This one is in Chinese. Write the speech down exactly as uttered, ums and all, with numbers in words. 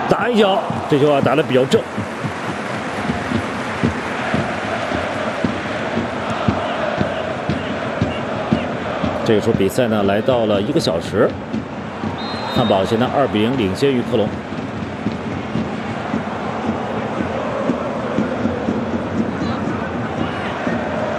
打一脚，这球啊打得比较正。这个时候比赛呢来到了一个小时，汉堡现在二比零领先于科隆。